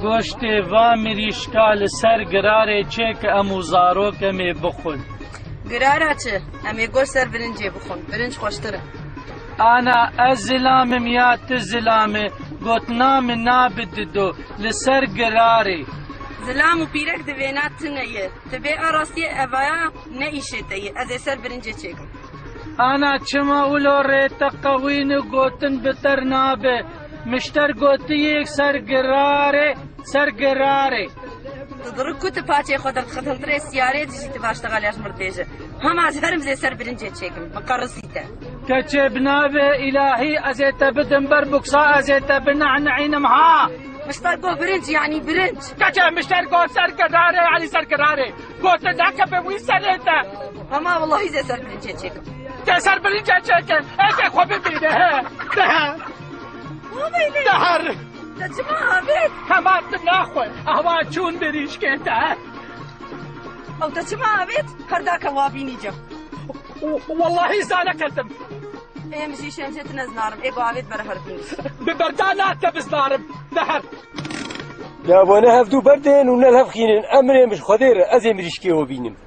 گۆشتێ وا مریشکا لەسەر گرارێ چێ کە ئەموو زارۆکەمێ بخۆن. گرارە چ؟ ئەمێ گۆشت سەر برنجێ بخۆن، برنج خۆشترە. ئانا ئەس زلامم یا تو زلامێ گوتنامە نابددۆ لەسەر گرارێ. زلام و پیرەک دەوێنات تنەیە، دەبێ ئاڕاستیە ئەڤایە نەئیشێتەیە، ئەزێ سەر برنجێ چێکم. ئانا چما ولۆ ڕێتە قەوین و گوتن بتەر نابێ، مشتەر گوتیەک سەر گرارێ سەر گرارێ. دڕک کوتە پاچێ خۆ دەخەتەنترێ سیارێ دژیتە باشتەغالیاش مردێژە. هەماز هەرم زێ سەر برنجێ چێکم، بەقەڕسیتە. کەچێ بنابێ ئیلاهی ئەزێتە بدم بەر بوکسا ئەزێتە بنەعنەعینم ها. مشتەر گۆ برنج یعنی برنج. کەچێ مشتەر گۆ سەر گرارێ علی سەر گرارێ. گۆتە داکە بێ وی سەرێتە. هەما وەڵڵاهی زێ سەر برنجێ چێکم. تێ سەر برنجێ چێکە، ئێکێ خۆ ببینێ هێ. دەهەر. دەچما ئابێت. هەماتم ناخۆی، ئەوا چوون بریشکێتە. ئەو دەچما ئابێت، هەرداکە وابینی جە. واللهی زانەکەتم. ئێمەشی شێنجێت نەزنارم، ئێگۆ ئاوێت بەرە هەربینی. ببەردا ناتە بزنارم، دەهەر. دابۆنە هەفتوو بەردێن و نەل هەفخینن ئەمرێ مش خۆدێرە ئەزێ مریشکێوە بینم.